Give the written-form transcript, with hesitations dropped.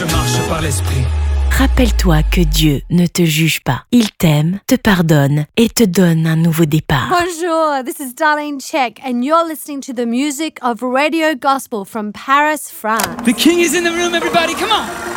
je marche par l'esprit. Rappelle-toi que Dieu ne te juge pas. Il t'aime, te pardonne et te donne un nouveau départ. Bonjour, this is Darlene Check, and you're listening to the music of Radio Gospel from Paris, France. The king is in the room, everybody, come on!